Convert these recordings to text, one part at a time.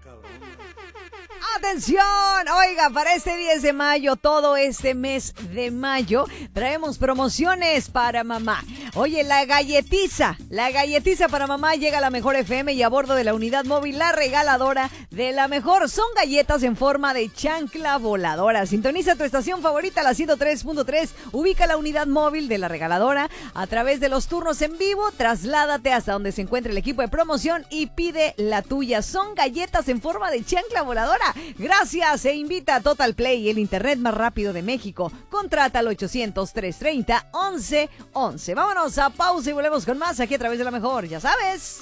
¡Atención! Oiga, para este 10 de mayo, todo este mes de mayo, traemos promociones para mamá. Oye, la galletiza para mamá llega a la Mejor FM y a bordo de la unidad móvil, la regaladora de la Mejor. Son galletas en forma de chancla voladora. Sintoniza tu estación favorita, la 103.3. Ubica la unidad móvil de la regaladora a través de los turnos en vivo. Trasládate hasta donde se encuentre el equipo de promoción y pide la tuya. Son galletas en forma de chancla voladora. Gracias e invita a Total Play, el internet más rápido de México. Contrata al 800-330-1111. Vámonos a pausa y volvemos con más aquí a través de la Mejor, ya sabes.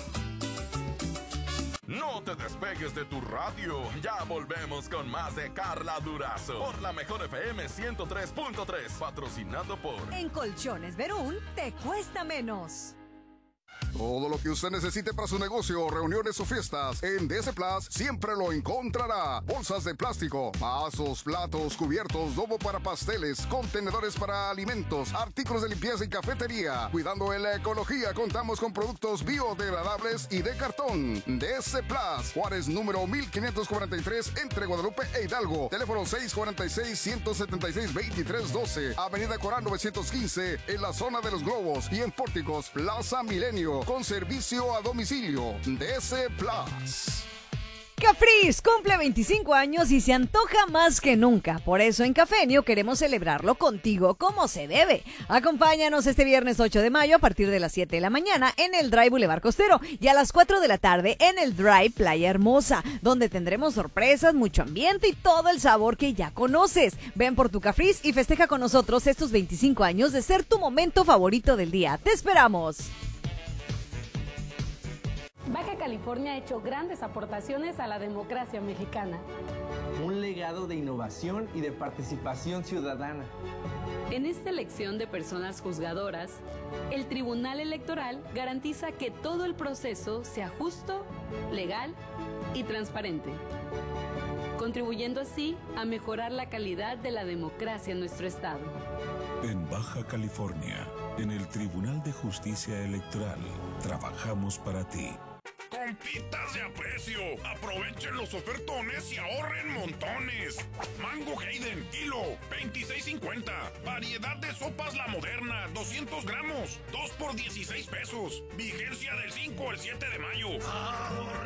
No te despegues de tu radio. Ya volvemos con más de Carla Durazo por la Mejor FM 103.3, patrocinado por En Colchones Verún te cuesta menos. Todo lo que usted necesite para su negocio, reuniones o fiestas, en DS Plus siempre lo encontrará. Bolsas de plástico, vasos, platos, cubiertos, domo para pasteles, contenedores para alimentos, artículos de limpieza y cafetería. Cuidando en la ecología, contamos con productos biodegradables y de cartón. DS Plus, Juárez número 1543, entre Guadalupe e Hidalgo. Teléfono 646-176-2312. Avenida Corán 915, en la zona de los Globos. Y en Pórticos, Plaza Milenio, con servicio a domicilio. DS Plus. Cafris cumple 25 años y se antoja más que nunca. Por eso en Cafenio queremos celebrarlo contigo como se debe. Acompáñanos este viernes 8 de mayo a partir de las 7 de la mañana en el Drive Boulevard Costero y a las 4 de la tarde en el Drive Playa Hermosa, donde tendremos sorpresas, mucho ambiente y todo el sabor que ya conoces. Ven por tu Cafris y festeja con nosotros estos 25 años de ser tu momento favorito del día. ¡Te esperamos! Baja California ha hecho grandes aportaciones a la democracia mexicana. Un legado de innovación y de participación ciudadana. En esta elección de personas juzgadoras, el Tribunal Electoral garantiza que todo el proceso sea justo, legal y transparente, contribuyendo así a mejorar la calidad de la democracia en nuestro estado. En Baja California, en el Tribunal de Justicia Electoral, trabajamos para ti. Compitas de aprecio. Aprovechen los ofertones y ahorren montones. Mango Hayden, kilo, 26.50. Variedad de sopas La Moderna, 200 gramos, 2 por 16 pesos. Vigencia del 5 al 7 de mayo.